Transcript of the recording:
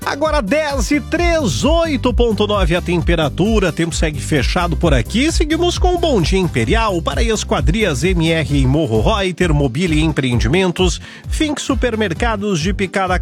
Agora 10h03, 8.9 a temperatura, tempo segue fechado por aqui. Seguimos com o Bom Dia Imperial para Esquadrias MR em Morro Reuter, Mobile Empreendimentos, Fink Supermercados de Picada